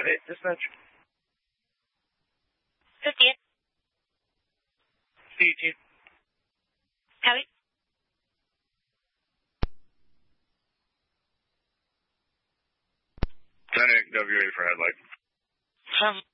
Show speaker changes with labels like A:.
A: 5-8, dispatch.
B: 58.
A: C18.
B: Copy.
A: 10-8, W8 for headlight.